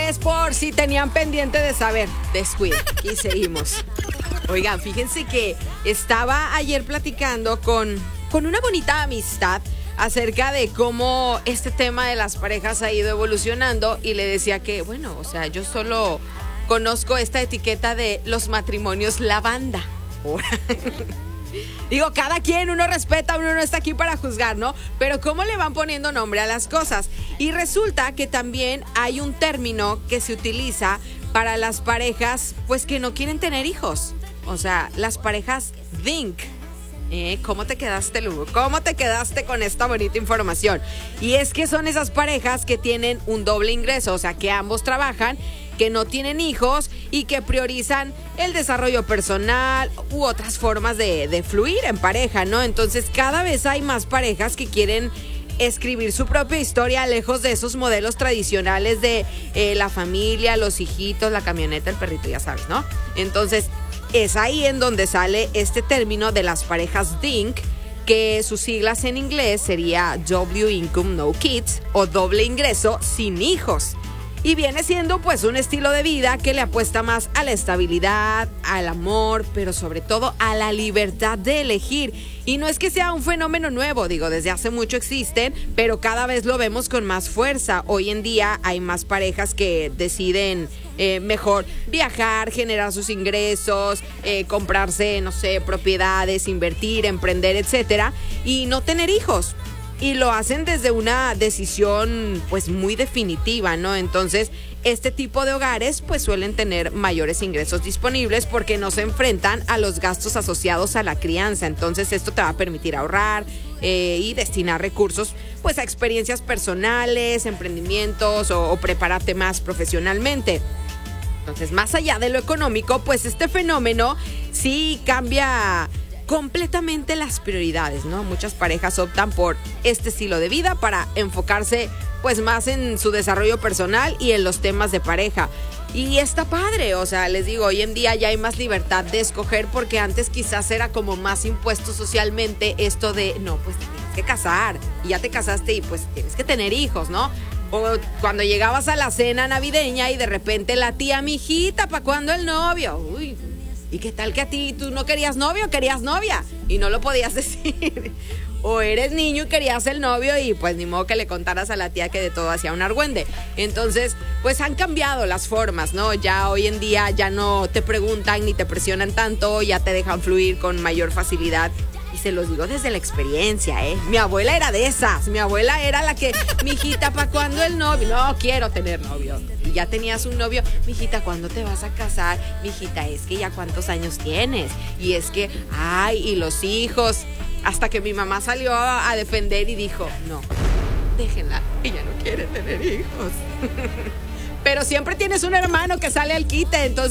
es por si tenían pendiente de saber. Descuida, aquí seguimos. Oigan, fíjense que estaba ayer platicando con una bonita amistad acerca de cómo este tema de las parejas ha ido evolucionando y le decía que, bueno, o sea, yo solo conozco esta etiqueta de los matrimonios lavanda. Digo, cada quien, uno respeta, uno no está aquí para juzgar, ¿no? Pero ¿cómo le van poniendo nombre a las cosas? Y resulta que también hay un término que se utiliza para las parejas, pues, que no quieren tener hijos. O sea, las parejas DINK. ¿Cómo te quedaste, Lugo? ¿Cómo te quedaste con esta bonita información? Y es que son esas parejas que tienen un doble ingreso, o sea, que ambos trabajan, que no tienen hijos y que priorizan el desarrollo personal u otras formas de fluir en pareja, ¿no? Entonces, cada vez hay más parejas que quieren escribir su propia historia lejos de esos modelos tradicionales de la familia, los hijitos, la camioneta, el perrito, ya sabes, ¿no? Entonces, es ahí en donde sale este término de las parejas DINK, que sus siglas en inglés sería W Income No Kids o doble ingreso sin hijos. Y viene siendo pues un estilo de vida que le apuesta más a la estabilidad, al amor, pero sobre todo a la libertad de elegir. Y no es que sea un fenómeno nuevo, digo, desde hace mucho existen, pero cada vez lo vemos con más fuerza. Hoy en día hay más parejas que deciden mejor viajar, generar sus ingresos, comprarse, no sé, propiedades, invertir, emprender, etcétera, y no tener hijos. Y lo hacen desde una decisión pues muy definitiva, ¿no? Entonces, este tipo de hogares pues suelen tener mayores ingresos disponibles porque no se enfrentan a los gastos asociados a la crianza. Entonces, esto te va a permitir ahorrar y destinar recursos pues a experiencias personales, emprendimientos o prepararte más profesionalmente. Entonces, más allá de lo económico, pues este fenómeno sí cambia completamente las prioridades, ¿no? Muchas parejas optan por este estilo de vida para enfocarse pues más en su desarrollo personal y en los temas de pareja. Y está padre, o sea, les digo, hoy en día ya hay más libertad de escoger porque antes quizás era como más impuesto socialmente esto de, no, pues te tienes que casar y ya te casaste y pues tienes que tener hijos, ¿no? O cuando llegabas a la cena navideña y de repente la tía, mijita, ¿para cuándo el novio? Uy, ¿y qué tal que a ti tú no querías novio, querías novia? Y no lo podías decir. O eres niño y querías el novio y pues ni modo que le contaras a la tía que de todo hacía un argüende. Entonces, pues han cambiado las formas, ¿no? Ya hoy en día ya no te preguntan ni te presionan tanto, ya te dejan fluir con mayor facilidad. Y se los digo desde la experiencia, ¿eh? Mi abuela era de esas. Mi abuela era la que, mijita, ¿para cuándo el novio? No, quiero tener novio. Y ya tenías un novio, mijita, ¿cuándo te vas a casar? Mijita, es que ya cuántos años tienes. Y es que, ay, y los hijos. Hasta que mi mamá salió a defender y dijo, no, déjenla, ella no quiere tener hijos. Pero siempre tienes un hermano que sale al quite, entonces